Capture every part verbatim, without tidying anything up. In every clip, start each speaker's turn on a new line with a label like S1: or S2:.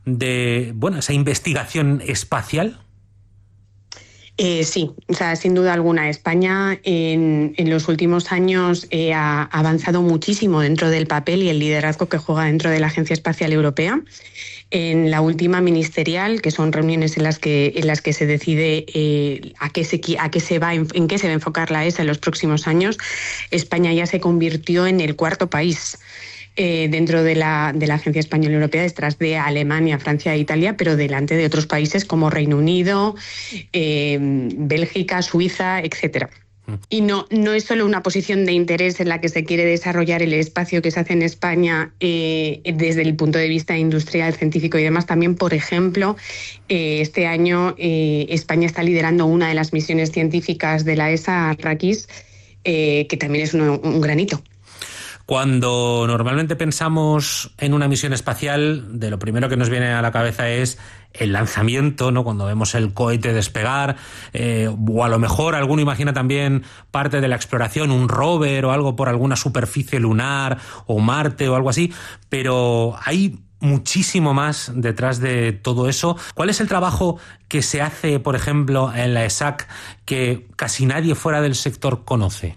S1: de, bueno, esa investigación espacial?
S2: Eh, sí, o sea, sin duda alguna. España en, en los últimos años eh, ha avanzado muchísimo dentro del papel y el liderazgo que juega dentro de la Agencia Espacial Europea. En la última ministerial, que son reuniones en las que, en las que se decide eh, a, qué se, a qué se va, en qué se va a enfocar la E S A en los próximos años, España ya se convirtió en el cuarto país Eh, dentro de la, de la Agencia Española Europea, detrás de Alemania, Francia e Italia, pero delante de otros países como Reino Unido, eh, Bélgica, Suiza, etcétera. Y no, no es solo una posición de interés en la que se quiere desarrollar el espacio que se hace en España eh, desde el punto de vista industrial, científico y demás. También, por ejemplo, eh, este año eh, España está liderando una de las misiones científicas de la E S A, Arrakis, eh, que también es un, un gran hito.
S1: Cuando normalmente pensamos en una misión espacial, de lo primero que nos viene a la cabeza es el lanzamiento, ¿no? Cuando vemos el cohete despegar, eh, o a lo mejor alguno imagina también parte de la exploración, un rover o algo por alguna superficie lunar o Marte o algo así, pero hay muchísimo más detrás de todo eso. ¿Cuál es el trabajo que se hace, por ejemplo, en la E S A C que casi nadie fuera del sector conoce?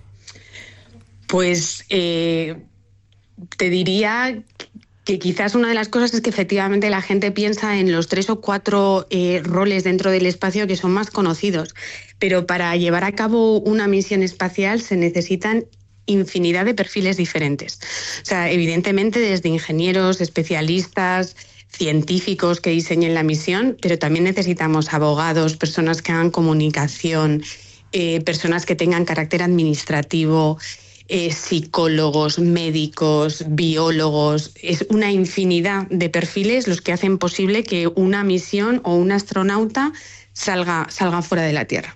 S2: Pues eh, te diría que quizás una de las cosas es que efectivamente la gente piensa en los tres o cuatro eh, roles dentro del espacio que son más conocidos, pero para llevar a cabo una misión espacial se necesitan infinidad de perfiles diferentes. O sea, evidentemente desde ingenieros, especialistas, científicos que diseñen la misión, pero también necesitamos abogados, personas que hagan comunicación, eh, personas que tengan carácter administrativo, Eh, psicólogos, médicos, biólogos. Es una infinidad de perfiles los que hacen posible que una misión o un astronauta salga, salga fuera de la Tierra.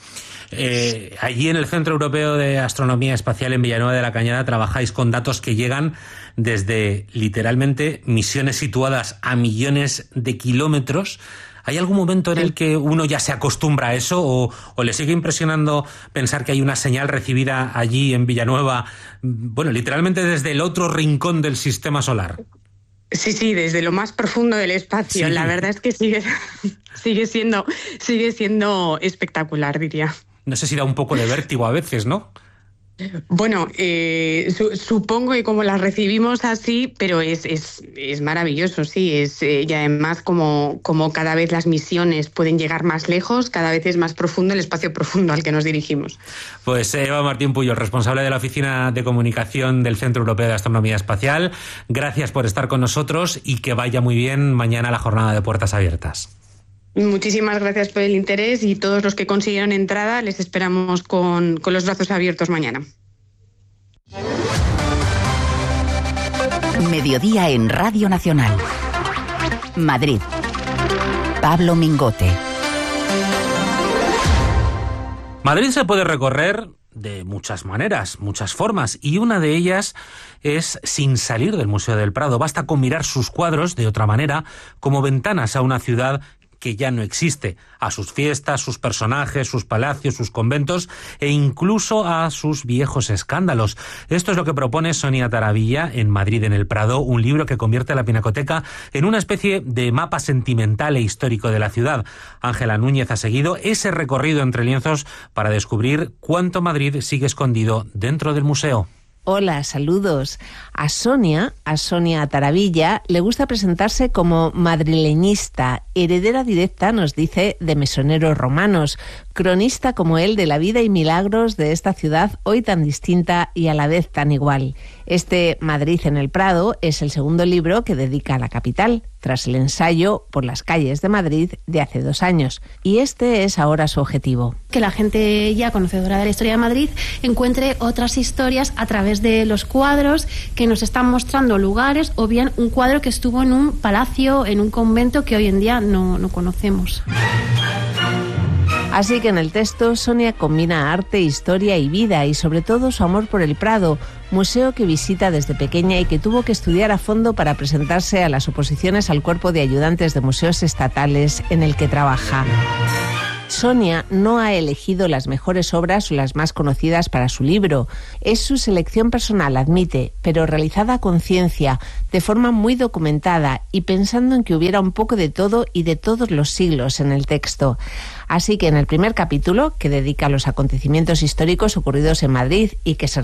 S1: Eh, allí en el Centro Europeo de Astronomía Espacial en Villanueva de la Cañada trabajáis con datos que llegan desde literalmente misiones situadas a millones de kilómetros. ¿Hay algún momento en el que uno ya se acostumbra a eso o, o le sigue impresionando pensar que hay una señal recibida allí en Villanueva, bueno, literalmente desde el otro rincón del sistema solar?
S2: Sí, sí, desde lo más profundo del espacio. Sí. La verdad es que sigue, sigue siendo, sigue siendo espectacular, diría.
S1: No sé si da un poco de vértigo a veces, ¿no?
S2: Bueno, eh, su, supongo que como las recibimos así, pero es, es, es maravilloso, sí. Es, eh, y además, como, como cada vez las misiones pueden llegar más lejos, cada vez es más profundo el espacio profundo al que nos dirigimos.
S1: Pues Eva Martín Puyol, responsable de la Oficina de Comunicación del Centro Europeo de Astronomía Espacial, gracias por estar con nosotros y que vaya muy bien mañana la jornada de puertas abiertas.
S2: Muchísimas gracias por el interés y todos los que consiguieron entrada les esperamos con, con los brazos abiertos mañana.
S3: Mediodía en Radio Nacional. Madrid. Pablo Mingote.
S1: Madrid se puede recorrer de muchas maneras, muchas formas, y una de ellas es sin salir del Museo del Prado. Basta con mirar sus cuadros de otra manera, como ventanas a una ciudad que ya no existe, a sus fiestas, sus personajes, sus palacios, sus conventos e incluso a sus viejos escándalos. Esto es lo que propone Sonia Taravilla en Madrid en el Prado, un libro que convierte a la Pinacoteca en una especie de mapa sentimental e histórico de la ciudad. Ángela Núñez ha seguido ese recorrido entre lienzos para descubrir cuánto Madrid sigue escondido dentro del museo.
S4: Hola, saludos. A Sonia, a Sonia Taravilla, le gusta presentarse como madrileñista, heredera directa, nos dice, de mesoneros romanos, cronista como él de la vida y milagros de esta ciudad hoy tan distinta y a la vez tan igual. Este Madrid en el Prado es el segundo libro que dedica a la capital, tras el ensayo Por las calles de Madrid de hace dos años. Y este es ahora su objetivo.
S5: Que la gente ya conocedora de la historia de Madrid encuentre otras historias a través de los cuadros que nos están mostrando lugares o bien un cuadro que estuvo en un palacio, en un convento que hoy en día no, no conocemos.
S4: Así que en el texto Sonia combina arte, historia y vida y sobre todo su amor por el Prado, museo que visita desde pequeña y que tuvo que estudiar a fondo para presentarse a las oposiciones al cuerpo de ayudantes de museos estatales en el que trabaja. Sonia no ha elegido las mejores obras o las más conocidas para su libro. Es su selección personal, admite, pero realizada a conciencia, de forma muy documentada y pensando en que hubiera un poco de todo y de todos los siglos en el texto. Así que en el primer capítulo, que dedica a los acontecimientos históricos ocurridos en Madrid y que se